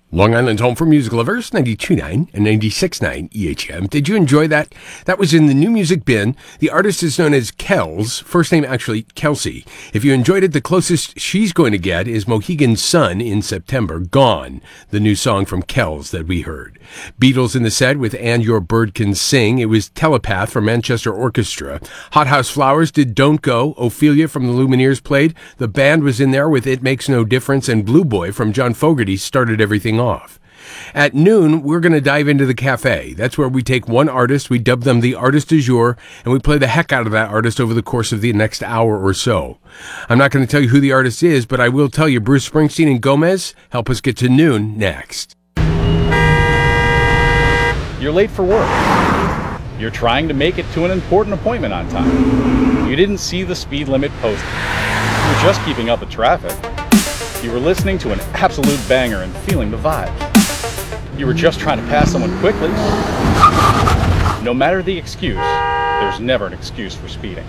Long Island's home for music lovers, 92.9 and 96.9 EHM. Did you enjoy that? That was in the new music bin. The artist is known as Kells, first name actually Kelsey. If you enjoyed it, the closest she's going to get is Mohegan Sun in September, Gone, the new song from Kells that we heard. Beatles in the set with And Your Bird Can Sing. It was Telepath from Manchester Orchestra. Hothouse Flowers did Don't Go. Ophelia from the Lumineers played. The band was in there with It Makes No Difference, and Blue Boy from John Fogerty started everything off. At noon, we're going to dive into the cafe. That's where we take one artist, we dub them the artist du jour, and we play the heck out of that artist over the course of the next hour or so. I'm not going to tell you who the artist is, but I will tell you Bruce Springsteen and Gomez help us get to noon next. You're late for work. You're trying to make it to an important appointment on time. You didn't see the speed limit posted. You're just keeping up with traffic. You were listening to an absolute banger and feeling the vibe. You were just trying to pass someone quickly. No matter the excuse, there's never an excuse for speeding.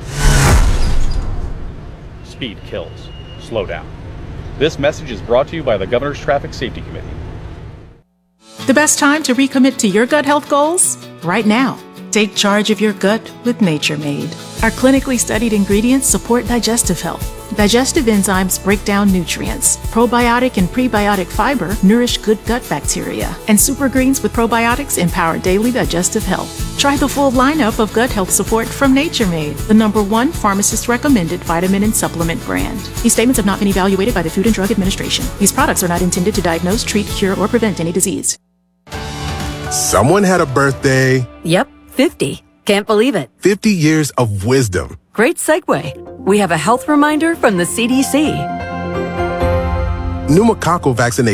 Speed kills. Slow down. This message is brought to you by the Governor's Traffic Safety Committee. The best time to recommit to your gut health goals? Right now. Take charge of your gut with Nature Made. Our clinically studied ingredients support digestive health. Digestive enzymes break down nutrients. Probiotic and prebiotic fiber nourish good gut bacteria. And super greens with probiotics empower daily digestive health. Try the full lineup of gut health support from Nature Made, the #1 pharmacist-recommended vitamin and supplement brand. These statements have not been evaluated by the Food and Drug Administration. These products are not intended to diagnose, treat, cure, or prevent any disease. Someone had a birthday. Yep, 50. Can't believe it. 50 years of wisdom. Great segue. We have a health reminder from the CDC. Pneumococcal vaccination